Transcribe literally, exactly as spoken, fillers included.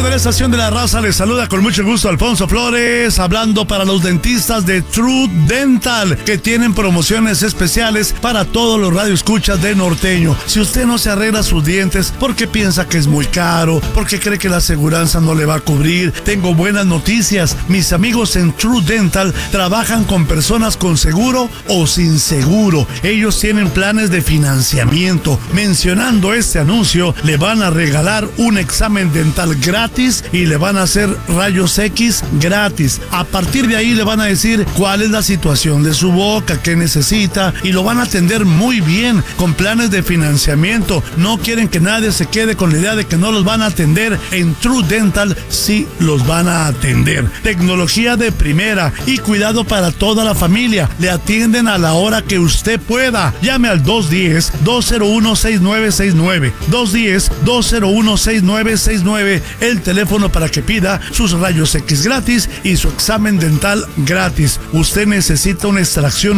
de la Estación de la Raza, les saluda con mucho gusto Alfonso Flores, hablando para los dentistas de True Dental, que tienen promociones especiales para todos los radioescuchas de Norteño. Si usted no se arregla sus dientes porque piensa que es muy caro, porque cree que la aseguranza no le va a cubrir, tengo buenas noticias. Mis amigos en True Dental trabajan con personas con seguro o sin seguro. Ellos tienen planes de financiamiento. Mencionando este anuncio, le van a regalar un examen dental gratis y le van a hacer rayos X gratis. A partir de ahí le van a decir cuál es la situación de su boca, qué necesita, y lo van a atender muy bien con planes de financiamiento. No quieren que nadie se quede con la idea de que no los van a atender. En True Dental sí los van a atender. Tecnología de primera y cuidado para toda la familia. Le atienden a la hora que usted pueda. Llame al dos uno cero, dos cero uno, seis nueve seis nueve. dos uno cero, dos cero uno, seis nueve seis nueve. El teléfono para que pida sus rayos X gratis y su examen dental gratis. Usted necesita una extracción